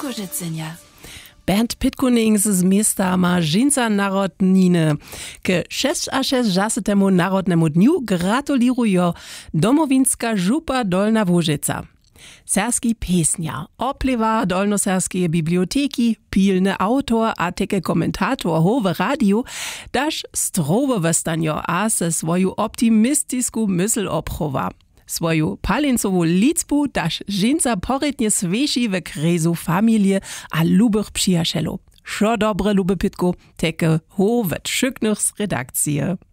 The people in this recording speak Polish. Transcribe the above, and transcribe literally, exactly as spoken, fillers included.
Kożycenia. Bernd Pitkunings z miasta ma Žinca narodniny. K šesťdesiatšesťemu narodnemu dniu gratulują domowinska župa Dolna Łużyca. Serski piesnia, oplewa dolnoserskie biblioteki, pilny autor a teke komentator howe radio, daž strowe westanjo a se svoju optimistisku mysl obchowa. Svoju palincową liczbu daž Žinca porytnie sveši w kresu familie a lubych przyjacielów. Szo dobre, lube Pitko, teke howe tschyknych z redakcije.